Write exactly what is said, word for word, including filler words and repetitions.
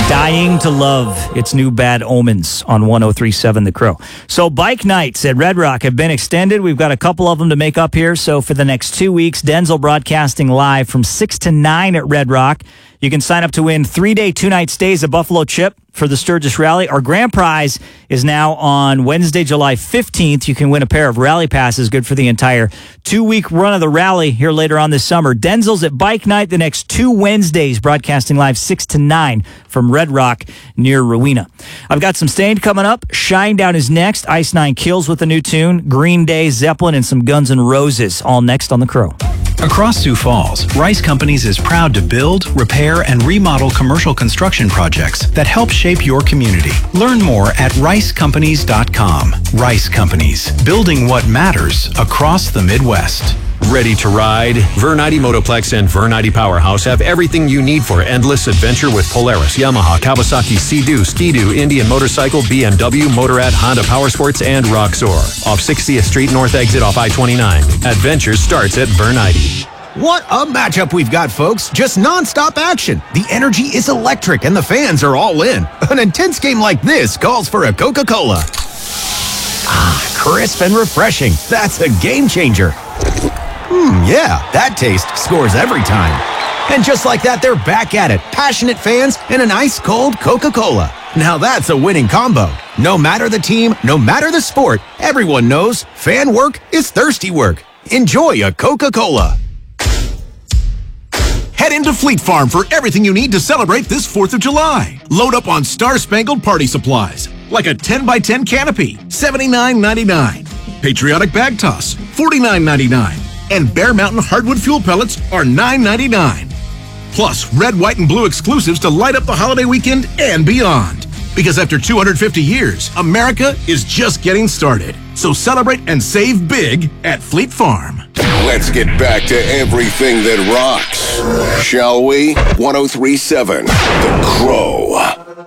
Dying to Love. It's new Bad Omens on one oh three point seven The Crow. So bike nights at Red Rock have been extended. We've got a couple of them to make up here. So for the next two weeks, Denzel broadcasting live from six to nine at Red Rock. You can sign up to win three-day, two-night stays at Buffalo Chip for the Sturgis Rally. Our grand prize is now on Wednesday, July fifteenth. You can win a pair of rally passes, good for the entire two-week run of the rally here later on this summer. Denzel's at Bike Night the next two Wednesdays, broadcasting live six to nine from Red Rock near Rowena. I've got some Stained coming up. Shinedown is next. Ice Nine Kills with a new tune. Green Day, Zeppelin, and some Guns N' Roses, all next on The Crow. Across Sioux Falls, Rice Companies is proud to build, repair, and remodel commercial construction projects that help shape your community. Learn more at rice companies dot com. Rice Companies, building what matters across the Midwest. Ready to ride? Vernite Motoplex and Vernite Powerhouse have everything you need for endless adventure with Polaris, Yamaha, Kawasaki, Sea-Doo, Ski-Doo, Indian Motorcycle, B M W, Motorrad, Honda Powersports, and Roxor. Off sixtieth Street North exit off I twenty-nine. Adventure starts at Vernite. What a matchup we've got, folks. Just non-stop action. The energy is electric and the fans are all in. An intense game like this calls for a Coca-Cola. Ah, crisp and refreshing. That's a game changer. Hmm, yeah, that taste scores every time. And just like that, they're back at it. Passionate fans and an ice-cold Coca-Cola. Now that's a winning combo. No matter the team, no matter the sport, everyone knows fan work is thirsty work. Enjoy a Coca-Cola. Head into Fleet Farm for everything you need to celebrate this fourth of July. Load up on star-spangled party supplies, like a ten by ten canopy, seventy-nine ninety-nine. Patriotic bag toss, forty-nine ninety-nine. And Bear Mountain hardwood fuel pellets are nine ninety-nine. Plus, red, white, and blue exclusives to light up the holiday weekend and beyond. Because after two hundred fifty years, America is just getting started. So celebrate and save big at Fleet Farm. Let's get back to everything that rocks, shall we? one oh three point seven The Crow.